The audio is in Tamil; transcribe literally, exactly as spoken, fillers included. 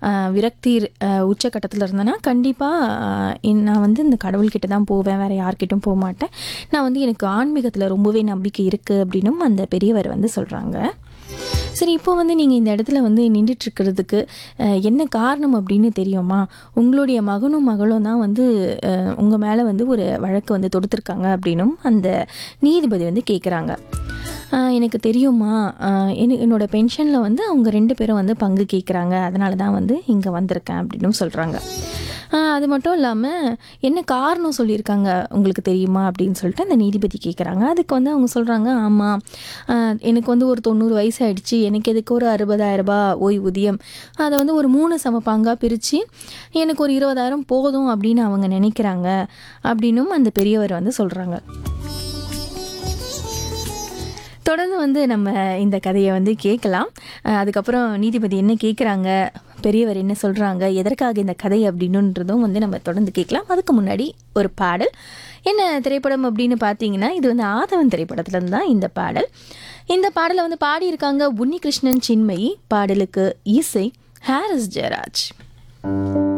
விரக்தி உச்சக்கட்டத்தில் இருந்தேன்னா கண்டிப்பாக நான் வந்து இந்த கடவுள்கிட்ட தான் போவேன், வேறு யார்கிட்டும் போக மாட்டேன். நான் வந்து எனக்கு ஆன்மீகத்தில் ரொம்பவே நம்பிக்கை இருக்குது அப்படின்னும் அந்த பெரியவர் வந்து சொல்கிறாங்க. சரி, இப்போ வந்து நீங்கள் இந்த இடத்துல வந்து நின்றுட்டுருக்கிறதுக்கு என்ன காரணம் அப்படின்னு தெரியுமா? உங்களுடைய மகனும் மகளும் தான் வந்து உங்கள் மேலே வந்து ஒரு வழக்கு வந்து தொடுத்துருக்காங்க அப்படின்னும் அந்த நீதிபதி வந்து கேட்குறாங்க. எனக்கு தெரியுமா, என என்னோடய பென்ஷனில் வந்து அவங்க ரெண்டு பேரும் வந்து பங்கு கேட்குறாங்க, அதனால தான் வந்து இங்கே வந்திருக்கேன் அப்படின்னும் சொல்கிறாங்க. அது மட்டும் இல்லாமல் என்ன காரணம் சொல்லியிருக்காங்க உங்களுக்கு தெரியுமா அப்படின்னு சொல்லிட்டு அந்த நீதிபதி கேட்குறாங்க. அதுக்கு வந்து அவங்க சொல்கிறாங்க, ஆமாம், எனக்கு வந்து ஒரு தொண்ணூறு வயசு ஆகிடுச்சு, எனக்கு எதுக்கு ஒரு அறுபதாயிரம் ரூபாய் ஓய்வூதியம், அதை வந்து ஒரு மூணு சம பங்காக பிரித்து எனக்கு ஒரு இருபதாயிரம் போதும் அப்படின்னு அவங்க நினைக்கிறாங்க அப்படின்னும் அந்த பெரியவர் வந்து சொல்கிறாங்க. தொடர்ந்து வந்து நம்ம இந்த கதையை வந்து கேட்கலாம். அதுக்கப்புறம் நீதிபதி என்ன கேட்குறாங்க, பெரியவர் என்ன சொல்கிறாங்க, எதற்காக இந்த கதை அப்படின்னுன்றதும் வந்து நம்ம தொடர்ந்து கேட்கலாம். அதுக்கு முன்னாடி ஒரு பாடல். என்ன திரைப்படம் அப்படின்னு பார்த்தீங்கன்னா, இது வந்து ஆதவன் திரைப்படத்துலேருந்து தான் இந்த பாடல். இந்த பாடலை வந்து பாடியிருக்காங்க உன்னிகிருஷ்ணன், சின்மயி. பாடலுக்கு இசை ஹாரிஸ் ஜெயராஜ்.